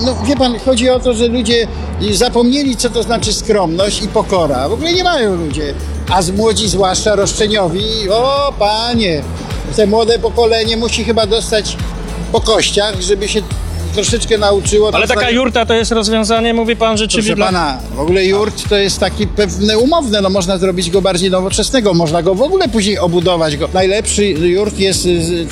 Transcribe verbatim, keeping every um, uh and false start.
no wie pan, chodzi o to, że ludzie zapomnieli, co to znaczy skromność i pokora. W ogóle nie mają ludzie. A z młodzi, zwłaszcza roszczeniowi, o panie, te młode pokolenie musi chyba dostać po kościach, żeby się troszeczkę nauczyło. Ale taka jurta to jest rozwiązanie, mówi pan, rzeczywiście Proszę dla... pana, w ogóle jurt to jest taki pewne umowne, no można zrobić go bardziej nowoczesnego, można go w ogóle później obudować go. Najlepszy jurt jest z